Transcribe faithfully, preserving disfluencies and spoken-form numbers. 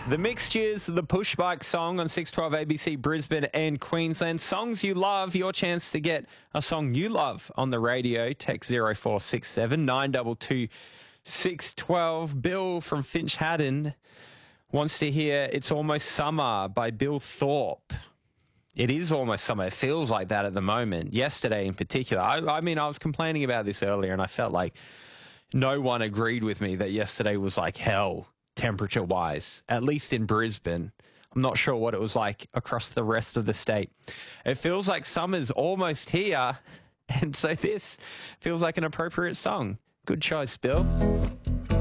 The Mixtures, the Push Bike song on six twelve A B C Brisbane and Queensland. Songs you love, your chance to get a song you love on the radio. Text zero four six seven nine two two six one two. Bill from Finch Haddon wants to hear It's Almost Summer by Bill Thorpe. It is almost summer. It feels like that at the moment. Yesterday in particular. I, I mean, I was complaining about this earlier and I felt like no one agreed with me that yesterday was like hell temperature-wise, at least in Brisbane. I'm not sure what it was like across the rest of the state. It feels like summer's almost here, and so this feels like an appropriate song. Good choice, Bill.